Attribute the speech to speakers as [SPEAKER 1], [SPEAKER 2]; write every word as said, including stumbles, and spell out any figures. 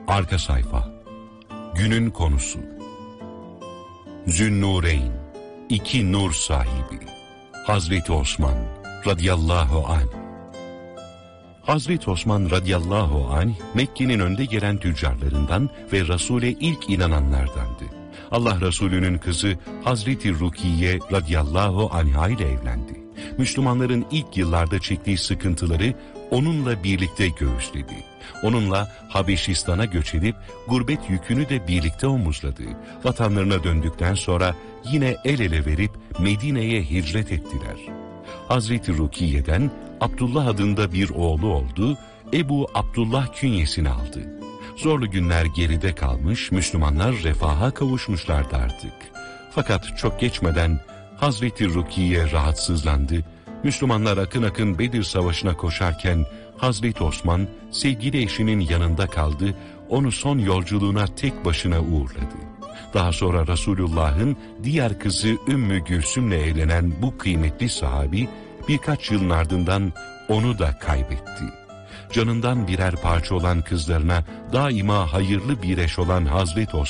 [SPEAKER 1] Arka sayfa. Günün konusu. Zünnureyn, iki nur sahibi. Hazreti Osman radıyallahu anh. Hazreti Osman radıyallahu anh, Mekke'nin önde gelen tüccarlarından ve Resul'e ilk inananlardandı. Allah Resulü'nün kızı Hazreti Rukiye radıyallahu anha ile evlendi. Müslümanların ilk yıllarda çektiği sıkıntıları onunla birlikte göğüsledi. Onunla Habeşistan'a göç edip gurbet yükünü de birlikte omuzladı. Vatanlarına döndükten sonra yine el ele verip Medine'ye hicret ettiler. Hazreti Rukiye'den Abdullah adında bir oğlu oldu, Ebu Abdullah künyesini aldı. Zorlu günler geride kalmış, Müslümanlar refaha kavuşmuşlardı artık. Fakat çok geçmeden Hazreti Rukiye rahatsızlandı. Müslümanlar akın akın Bedir Savaşı'na koşarken Hazreti Osman sevgili eşinin yanında kaldı, onu son yolculuğuna tek başına uğurladı. Daha sonra Resulullah'ın diğer kızı Ümmü Gülsüm'le evlenen bu kıymetli sahabi birkaç yılın ardından onu da kaybetti. Canından birer parça olan kızlarına daima hayırlı bir eş olan Hazreti Osman